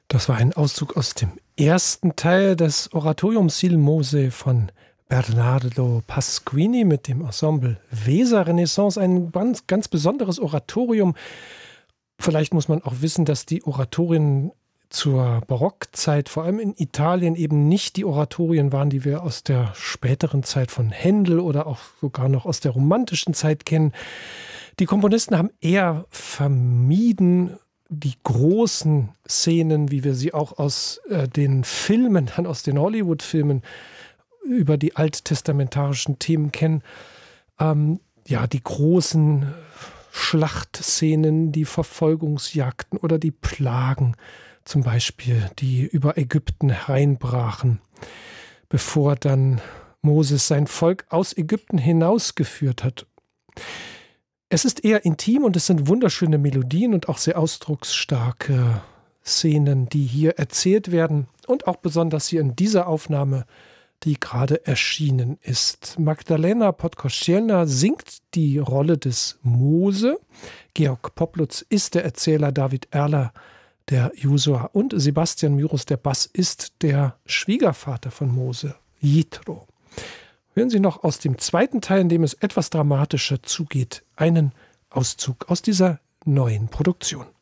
Das war ein Auszug aus dem ersten Teil des Oratoriums Il Mose von Bernardo Pasquini mit dem Ensemble Weser Renaissance. Ein ganz besonderes Oratorium. Vielleicht muss man auch wissen, dass die Oratorien zur Barockzeit, vor allem in Italien, eben nicht die Oratorien waren, die wir aus der späteren Zeit von Händel oder auch sogar noch aus der romantischen Zeit kennen. Die Komponisten haben eher vermieden, die großen Szenen, wie wir sie auch aus den Filmen, dann aus den Hollywood-Filmen über die alttestamentarischen Themen kennen, die großen Schlachtszenen, die Verfolgungsjagden oder die Plagen zum Beispiel, die über Ägypten hereinbrachen, bevor dann Moses sein Volk aus Ägypten hinausgeführt hat. Es ist eher intim und es sind wunderschöne Melodien und auch sehr ausdrucksstarke Szenen, die hier erzählt werden und auch besonders hier in dieser Aufnahme, die gerade erschienen ist. Magdalena Podkościelna singt die Rolle des Mose, Georg Poplutz ist der Erzähler, David Erler der Josua und Sebastian Myrus, der Bass, ist der Schwiegervater von Mose, Jitro. Hören Sie noch aus dem zweiten Teil, in dem es etwas dramatischer zugeht, einen Auszug aus dieser neuen Produktion.